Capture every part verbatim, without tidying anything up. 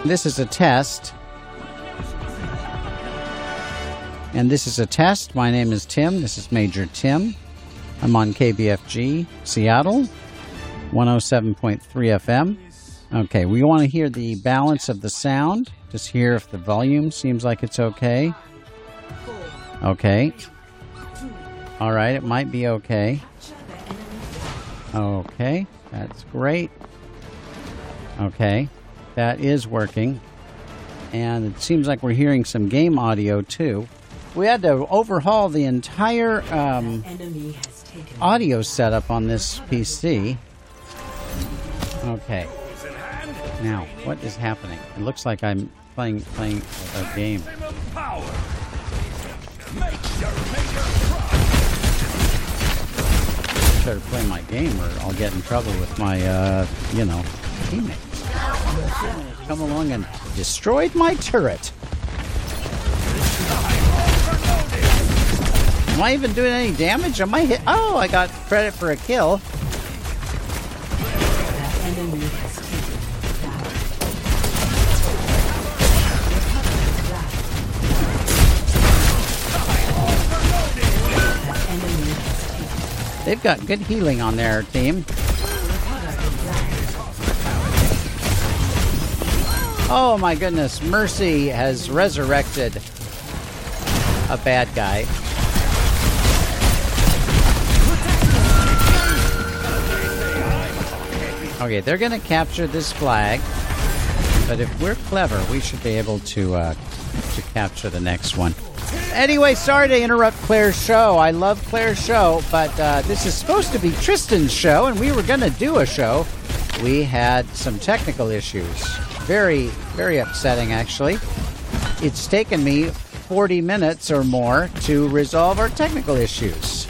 This is a test. And this is a test. My name is Tim. This is Major Tim. I'm on K B F G, Seattle, one oh seven point three F M. Okay, we want to hear the balance of the sound. Just hear if the volume seems like it's okay. Okay. All right, it might be okay. Okay, that's great. Okay, that is working. And it seems like we're hearing some game audio, too. We had to overhaul the entire um, audio setup on this P C. Okay. Now, what is happening? It looks like I'm playing playing a game. Better play my game, or I'll get in trouble with my, uh, you know, teammates. Come along and destroyed my turret. Am I even doing any damage? Am I hit? Oh, I got credit for a kill. They've got good healing on their team. Oh my goodness, Mercy has resurrected a bad guy. Okay, they're going to capture this flag, but if we're clever, we should be able to uh, to capture the next one. Anyway, sorry to interrupt Claire's show. I love Claire's show, but uh, this is supposed to be Tristan's show, and we were going to do a show. We had some technical issues. Very, very upsetting, actually. It's taken me forty minutes or more to resolve our technical issues.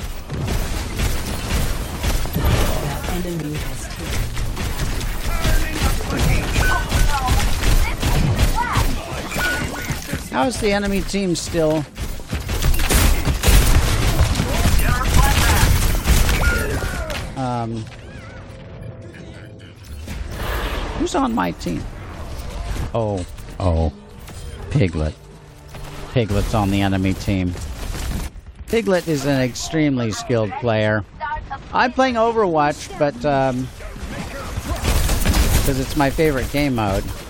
How's the enemy team still? Um, who's on my team? Oh, oh, Piglet. Piglet's on the enemy team. Piglet is an extremely skilled player. I'm playing Overwatch, but um, because it's my favorite game mode.